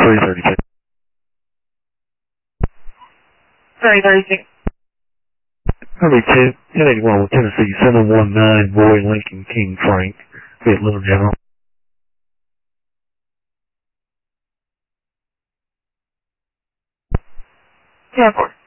332. 332. Harvey 1081 with Tennessee 719 Roy Lincoln King Frank, Viet Little General. Yeah, of course.